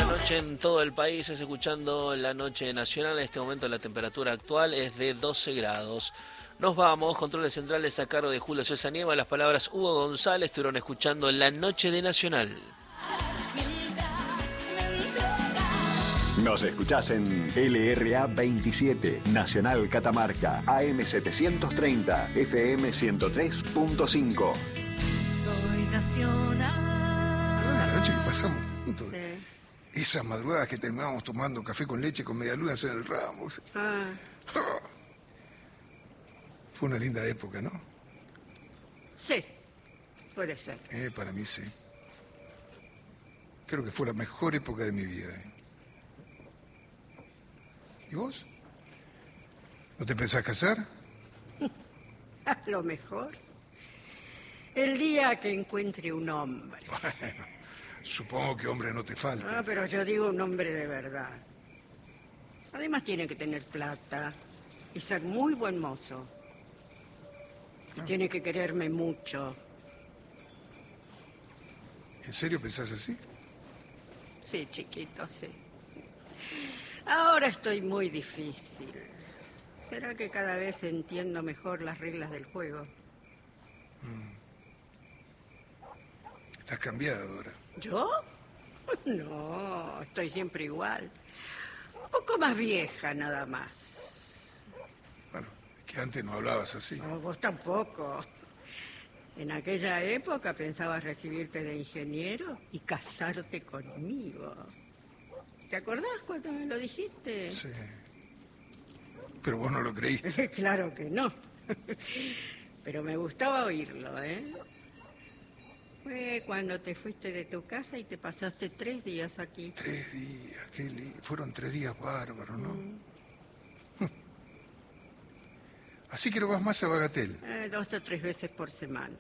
la noche en todo el país, es escuchando La Noche Nacional. En este momento la temperatura actual es de 12 grados. Nos vamos, controles centrales a cargo de Julio César Nieva. Las palabras Hugo González, estuvieron escuchando La Noche de Nacional. Nos escuchás en LRA 27, Nacional Catamarca, AM 730, FM 103.5. Soy nacional. La noche que pasamos juntos. Sí. Esas madrugadas que terminábamos tomando café con leche con medialunas en el Ramos. Fue una linda época, ¿no? Sí, puede ser. Para mí sí. Creo que fue la mejor época de mi vida. ¿Y vos? ¿No te pensás casar? A lo mejor. El día que encuentre un hombre. Bueno, supongo que hombre no te falta. Ah, pero yo digo un hombre de verdad. Además tiene que tener plata y ser muy buen mozo. Y tiene que quererme mucho. ¿En serio pensás así? Sí, chiquito, sí. Ahora estoy muy difícil. ¿Será que cada vez entiendo mejor las reglas del juego? Estás cambiada, Dora. ¿Yo? No, estoy siempre igual. Un poco más vieja, nada más. Bueno, es que antes no hablabas así. No, vos tampoco. En aquella época pensabas recibirte de ingeniero y casarte conmigo. ¿Te acordás cuando me lo dijiste? Sí. Pero vos no lo creíste. Claro que no. Pero me gustaba oírlo, ¿eh? Fue cuando te fuiste de tu casa y te pasaste 3 días aquí. 3 días, qué lindo. Fueron 3 días bárbaros, ¿no? Así que no vas más a Bagatel. 2 o 3 veces por semana.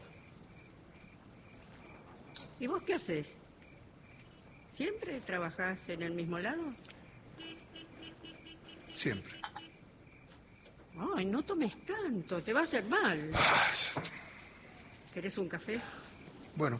¿Y vos qué haces? ¿Siempre trabajás en el mismo lado? Siempre. Ay, no tomes tanto, te va a hacer mal. ¿Querés un café? Bueno.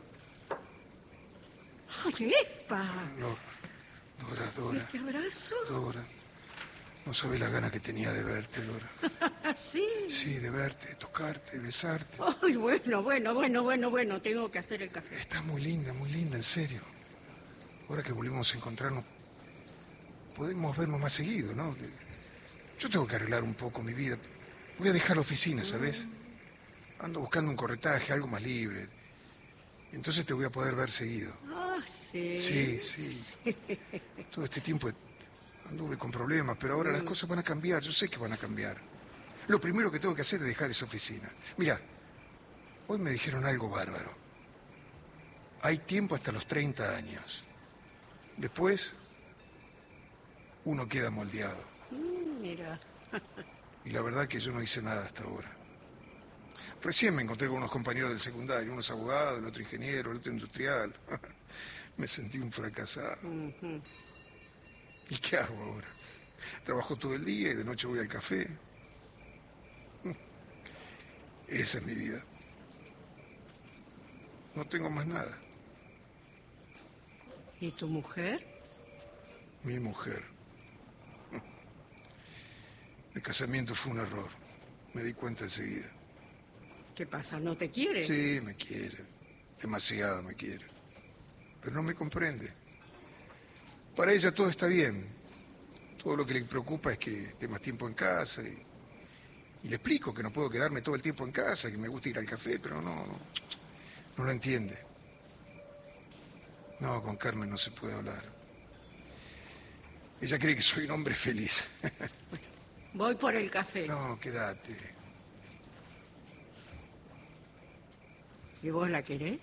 ¡Ay, epa! No, Dora. ¿Este abrazo? Dora, no sabés la gana que tenía de verte, Dora. ¿Sí? Sí, de verte, tocarte, besarte. Ay, bueno, tengo que hacer el café. Estás muy linda, en serio. Ahora que volvimos a encontrarnos, podemos vernos más seguido, ¿no? Yo tengo que arreglar un poco mi vida. Voy a dejar la oficina, ¿sabes? Ando buscando un corretaje, algo más libre. Entonces te voy a poder ver seguido. Ah, sí. Sí. Todo este tiempo anduve con problemas, pero ahora las cosas van a cambiar. Yo sé que van a cambiar. Lo primero que tengo que hacer es dejar esa oficina. Mira, hoy me dijeron algo bárbaro. Hay tiempo hasta los 30 años. Después, uno queda moldeado. Mira. Y la verdad que yo no hice nada hasta ahora. Recién me encontré con unos compañeros del secundario, uno es abogado, el otro ingeniero, el otro industrial. Me sentí un fracasado. ¿Y qué hago ahora? Trabajo todo el día y de noche voy al café. Esa es mi vida. No tengo más nada. ¿Y tu mujer? Mi mujer. El casamiento fue un error. Me di cuenta enseguida. ¿Qué pasa? ¿No te quiere? Sí, me quiere. Demasiado me quiere. Pero no me comprende. Para ella todo está bien. Todo lo que le preocupa es que esté más tiempo en casa. Y le explico que no puedo quedarme todo el tiempo en casa, que me gusta ir al café, pero no lo entiende. No, con Carmen no se puede hablar. Ella cree que soy un hombre feliz. Bueno, voy por el café. No, quédate. ¿Y vos la querés?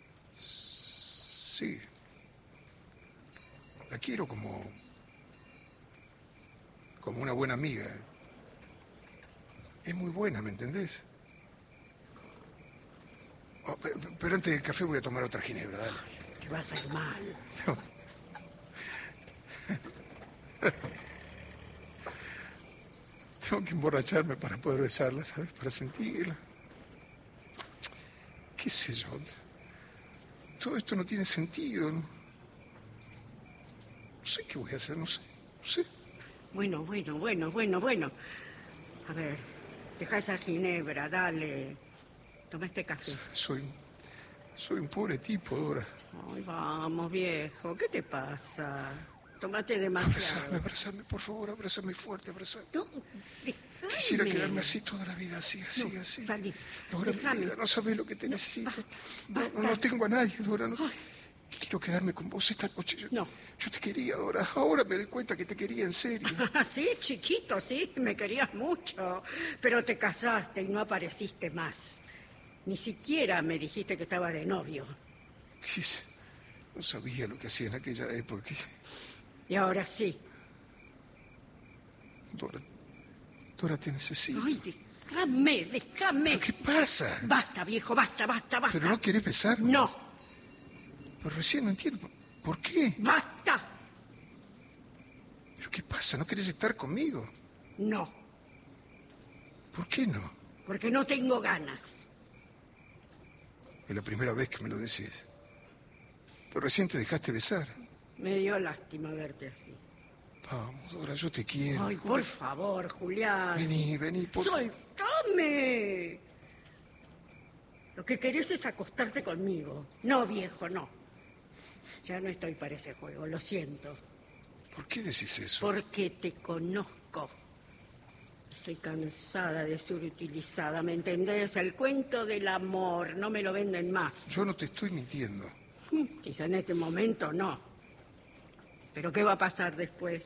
Sí. La quiero como una buena amiga. Es muy buena, ¿me entendés? Oh, pero antes del café voy a tomar otra ginebra, dale. Te va a hacer mal. No. Tengo que emborracharme para poder besarla, ¿sabes? Para sentirla. ¿Qué sé yo? Todo esto no tiene sentido, ¿no? No sé qué voy a hacer, no sé. Bueno. A ver, deja esa ginebra, dale. Toma este café. Soy un pobre tipo, Dora. Ay, vamos, viejo, ¿qué te pasa? Tómate demasiado. Abrázame, por favor, abrázame fuerte, abrázame. No, déjame. Quisiera quedarme así toda la vida, así. Salí, Dora, déjame. mi vida, no sabes lo que te necesito. Basta. No tengo a nadie, Dora. Quiero quedarme con vos esta noche. Yo te quería, Dora. Ahora me doy cuenta que te quería en serio. Sí, chiquito, sí, me querías mucho. Pero te casaste y no apareciste más. Ni siquiera me dijiste que estaba de novio. No sabía lo que hacía en aquella época. Y ahora sí. Dora, te necesito. Ay, déjame. ¿Pero qué pasa? Basta, viejo, basta. ¿Pero no querés besarme? No. Pero recién no entiendo. ¿Por qué? ¡Basta! ¿Pero qué pasa? ¿No querés estar conmigo? No. ¿Por qué no? Porque no tengo ganas. Es la primera vez que me lo decís. Pero recién te dejaste besar. Me dio lástima verte así. Vamos, Dora, yo te quiero. Ay, por favor, Julián. Vení, por favor. ¡Soltame! Lo que querés es acostarte conmigo. No, viejo, no. Ya no estoy para ese juego, lo siento. ¿Por qué decís eso? Porque te conozco. Estoy cansada de ser utilizada, ¿me entendés? El cuento del amor, no me lo venden más. Yo no te estoy mintiendo. Quizá en este momento no. Pero ¿qué va a pasar después?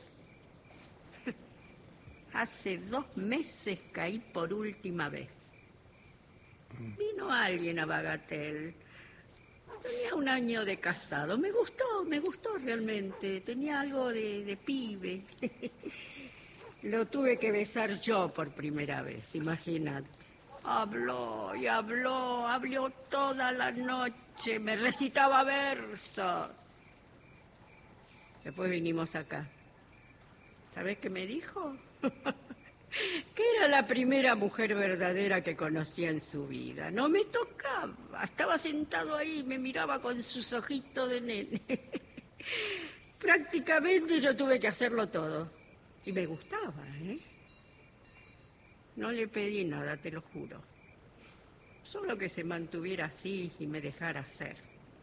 Hace 2 meses caí por última vez. Vino alguien a Bagatel. Tenía 1 año de casado. Me gustó realmente. Tenía algo de pibe. Lo tuve que besar yo por primera vez, imagínate. Habló toda la noche, me recitaba versos. Después vinimos acá. ¿Sabés qué me dijo? Que era la primera mujer verdadera que conocía en su vida. No me tocaba, estaba sentado ahí, me miraba con sus ojitos de nene. Prácticamente yo tuve que hacerlo todo. Y me gustaba, ¿eh? No le pedí nada, te lo juro. Solo que se mantuviera así y me dejara ser.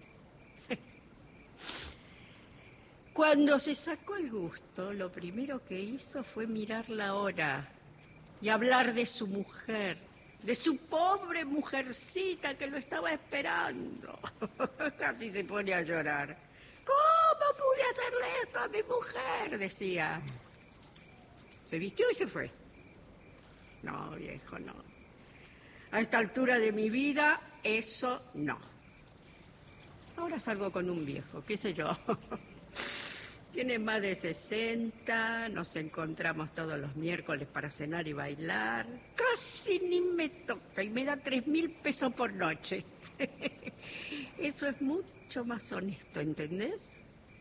Cuando se sacó el gusto, lo primero que hizo fue mirar la hora y hablar de su mujer, de su pobre mujercita que lo estaba esperando. Casi se pone a llorar. ¿Cómo pude hacerle esto a mi mujer?, decía. Se vistió y se fue. No, viejo, no. A esta altura de mi vida, eso no. Ahora salgo con un viejo, qué sé yo. Tiene más de 60, nos encontramos todos los miércoles para cenar y bailar. Casi ni me toca y me da 3.000 pesos por noche. Eso es mucho más honesto, ¿entendés?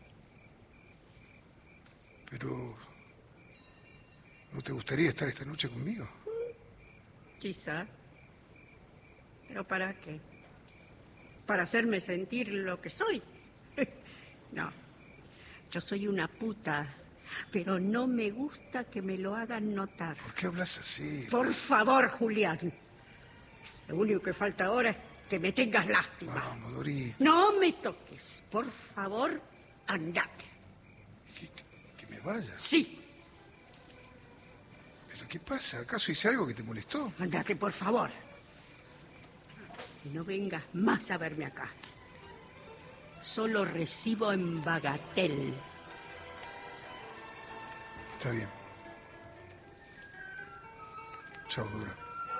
Pero... ¿no te gustaría estar esta noche conmigo? Quizá. ¿Pero para qué? ¿Para hacerme sentir lo que soy? No. Yo soy una puta, pero no me gusta que me lo hagan notar. ¿Por qué hablas así? Por favor, Julián. Lo único que falta ahora es que me tengas lástima. Vamos, Dorita. No me toques. Por favor, andate. ¿Que me vayas? Sí. ¿Pero qué pasa? ¿Acaso hice algo que te molestó? Andate, por favor. Y no vengas más a verme acá. Solo recibo en Bagatel. Está bien. Chao, Dora.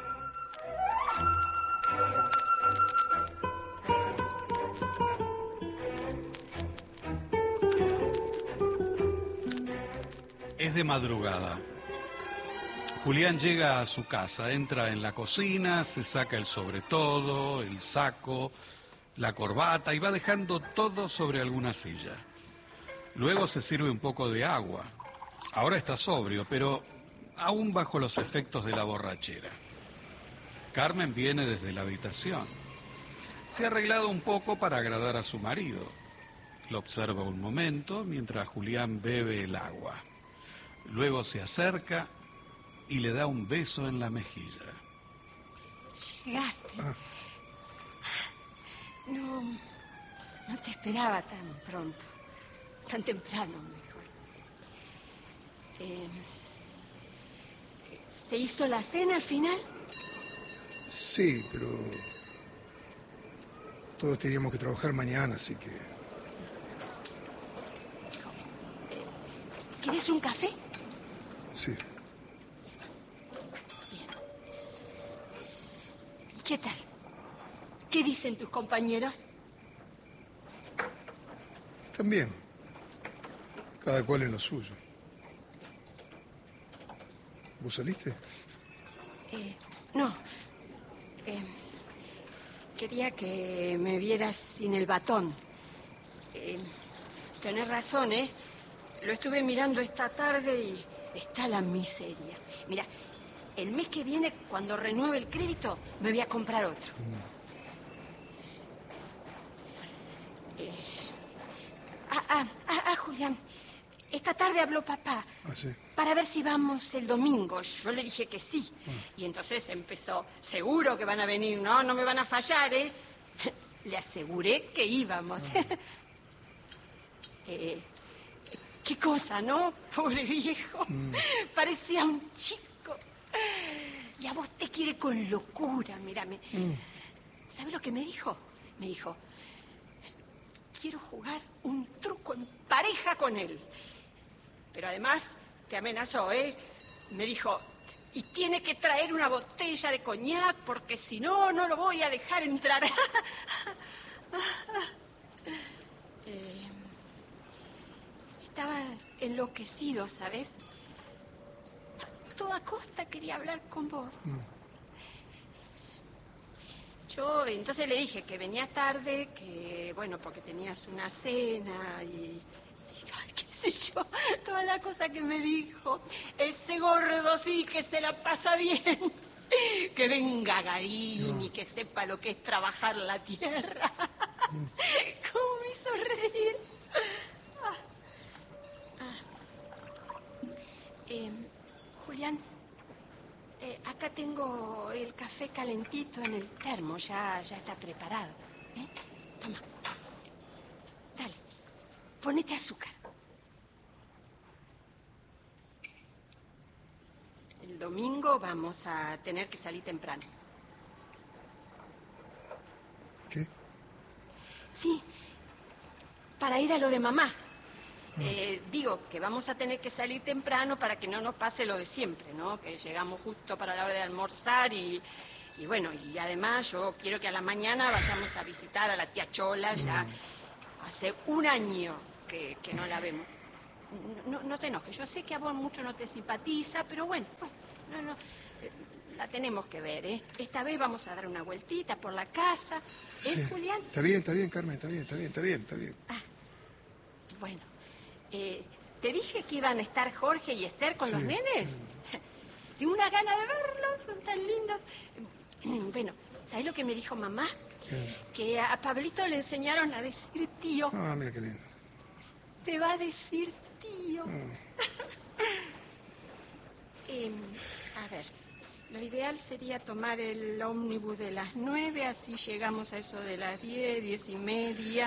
Es de madrugada. Julián llega a su casa, entra en la cocina, se saca el sobretodo, el saco, la corbata y va dejando todo sobre alguna silla. Luego se sirve un poco de agua. Ahora está sobrio, pero aún bajo los efectos de la borrachera. Carmen viene desde la habitación. Se ha arreglado un poco para agradar a su marido. Lo observa un momento mientras Julián bebe el agua. Luego se acerca y le da un beso en la mejilla. Llegaste. No te esperaba tan pronto. Tan temprano, mejor. ¿Se hizo la cena al final? Sí, pero todos teníamos que trabajar mañana, así que... ¿Quieres un café? Sí. Bien. ¿Y qué tal? ¿Qué dicen tus compañeros? Están bien. Cada cual en lo suyo. ¿Vos saliste? No. Quería que me vieras sin el batón. Tenés razón, ¿eh? Lo estuve mirando esta tarde y está la miseria. Mira, el mes que viene, cuando renueve el crédito, me voy a comprar otro. Julián, esta tarde habló papá. Ah, sí. Para ver si vamos el domingo. Yo le dije que sí. Y entonces empezó, seguro que van a venir, no me van a fallar, ¿eh? Le aseguré que íbamos. Qué cosa, ¿no? Pobre viejo. Parecía un chico. Y a vos te quiere con locura, mírame. ¿Sabes lo que me dijo? Me dijo, quiero jugar un truco en pareja con él. Pero además te amenazó, ¿eh? Me dijo, y tiene que traer una botella de coñac porque si no, no lo voy a dejar entrar. Estaba enloquecido, ¿sabes? A toda costa quería hablar con vos. Yo entonces le dije que venía tarde, que, bueno, porque tenías una cena y ay, qué sé yo, toda la cosa que me dijo. Ese gordo sí que se la pasa bien. Que venga Garín y que sepa lo que es trabajar la tierra. ¿Cómo me hizo reír? Julián, acá tengo el café calentito en el termo, ya está preparado. Toma. Dale, ponete azúcar. El domingo vamos a tener que salir temprano. ¿Qué? Sí, para ir a lo de mamá. Digo que vamos a tener que salir temprano para que no nos pase lo de siempre, ¿no? Que llegamos justo para la hora de almorzar y bueno, y además yo quiero que a la mañana vayamos a visitar a la tía Chola. Ya hace un año que no la vemos. No te enojes, yo sé que a vos mucho no te simpatiza, pero bueno, la tenemos que ver, ¿eh? Esta vez vamos a dar una vueltita por la casa, ¿eh, sí. Julián? Está bien, Carmen, está bien. Bueno, ¿te dije que iban a estar Jorge y Esther con los nenes? Tengo una gana de verlos, son tan lindos. Bueno, ¿sabes lo que me dijo mamá? Que a Pablito le enseñaron a decir tío. Ah, mira qué lindo. Te va a decir tío. A ver, lo ideal sería tomar el ómnibus de las 9, así llegamos a eso de las 10, 10:30.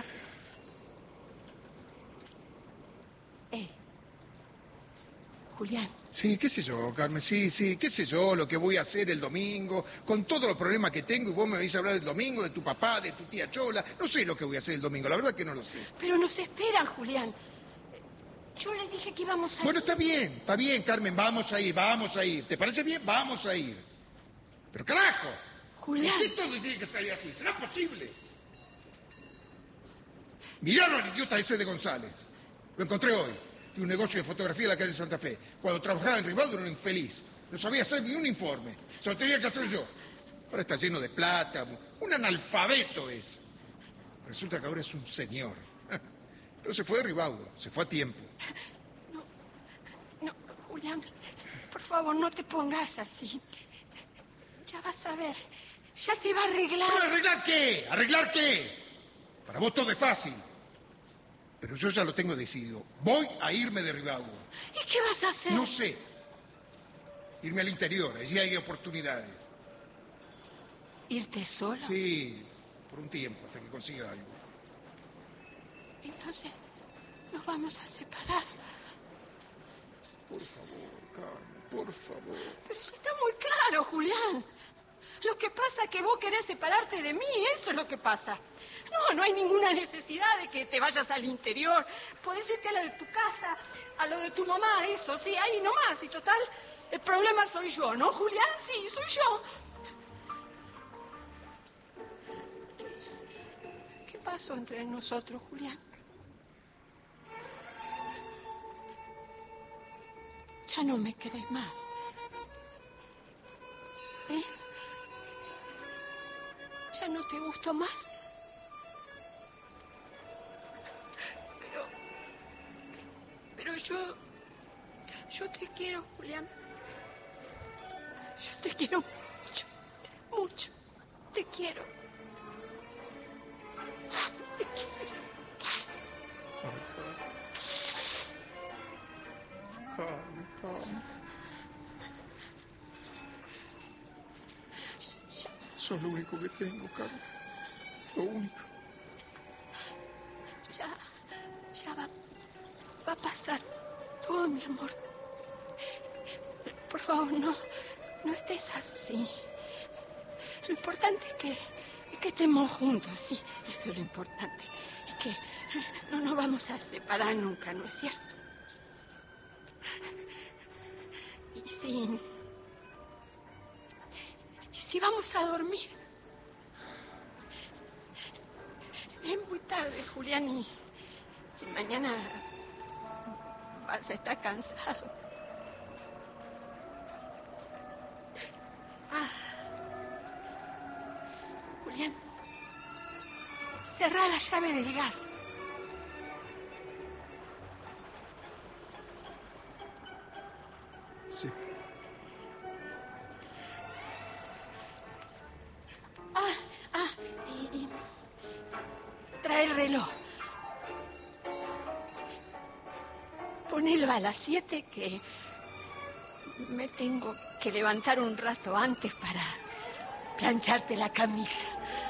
Julián. Sí, qué sé yo, Carmen, sí, qué sé yo, lo que voy a hacer el domingo, con todos los problemas que tengo, y vos me vais a hablar del domingo, de tu papá, de tu tía Chola, no sé lo que voy a hacer el domingo, la verdad que no lo sé. Pero nos esperan, Julián. Yo les dije que íbamos a ir. Bueno, está bien, Carmen, vamos a ir. ¿Te parece bien? Vamos a ir. Pero carajo, Julián. ¿por qué todo tiene que salir así? ¿Será posible? Miraron al idiota ese de González. Lo encontré hoy. Tiene un negocio de fotografía en la calle Santa Fe. Cuando trabajaba en Rivaldo era un infeliz. No sabía hacer ni un informe. Se lo tenía que hacer yo. Ahora está lleno de plata. Un analfabeto es. Resulta que ahora es un señor. Pero se fue de Rivaldo. Se fue a tiempo. No, Julián. Por favor, no te pongas así. Ya vas a ver. Ya se va a arreglar. ¿Pero arreglar qué? ¿Arreglar qué? Para vos todo es fácil. Pero yo ya lo tengo decidido. Voy a irme de Ribagua. ¿Y qué vas a hacer? No sé. Irme al interior, allí hay oportunidades. ¿Irte solo? Sí, por un tiempo, hasta que consiga algo. Entonces, nos vamos a separar. Por favor, Carmen, por favor. Pero si está muy claro, Julián. Lo que pasa es que vos querés separarte de mí, eso es lo que pasa. No hay ninguna necesidad de que te vayas al interior. Podés irte a lo de tu casa, a lo de tu mamá, eso, sí, ahí nomás. Y total, el problema soy yo, ¿no, Julián? Sí, soy yo. ¿Qué pasó entre nosotros, Julián? Ya no me querés más. ¿Eh? ¿Ya no te gusto más? Pero yo te quiero, Julián. Yo te quiero mucho, mucho. Te quiero. Te quiero. Carmen. Sos lo único que tengo, Carmen. Lo único. Ya va a pasar todo, mi amor. Por favor, no estés así. Lo importante es que estemos juntos, sí. Eso es lo importante. Y que no nos vamos a separar nunca, ¿no es cierto? Y si vamos a dormir. Es muy tarde, Julián, y mañana vas a estar cansado. Julián, cerrá la llave del gas. Sí. Y trae el reloj. Ponelo a las 7 que me tengo que levantar un rato antes para plancharte la camisa.